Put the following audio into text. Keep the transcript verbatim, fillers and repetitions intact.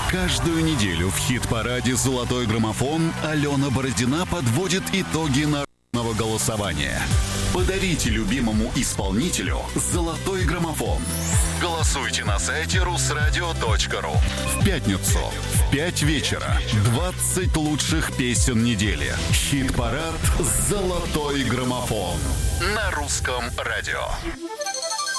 Каждую неделю в хит-параде «Золотой граммофон» Алена Бородина подводит итоги народного голосования. Подарите любимому исполнителю «Золотой граммофон». Голосуйте на сайте русрадио точка ру. В пятницу в пять вечера двадцать лучших песен недели. Хит-парад «Золотой граммофон» на русском радио.